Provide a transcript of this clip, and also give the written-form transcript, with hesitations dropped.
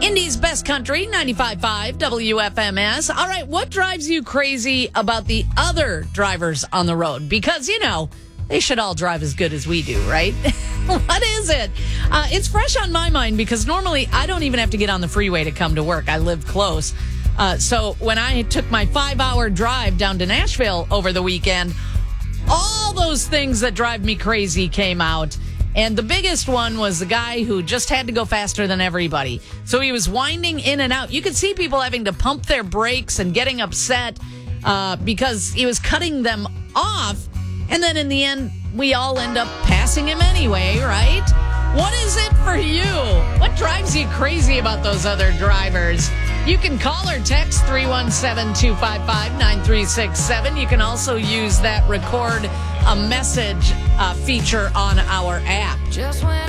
Indy's best country, 95.5 WFMS. All right, what drives you crazy about the other drivers on the road? Because, they should all drive as good as we do, right? What is it? It's fresh on my mind because normally I don't even have to get on the freeway to come to work. I live close. So when I took my 5-hour drive down to Nashville over the weekend, all those things that drive me crazy came out. And the biggest one was the guy who just had to go faster than everybody. So he was winding in and out. You could see people having to pump their brakes and getting upset because he was cutting them off. And then in the end, we all end up passing him anyway, right? What is it for you? What drives you crazy about those other drivers? You can call or text 317-255-9367. You can also use that record a message feature on our app.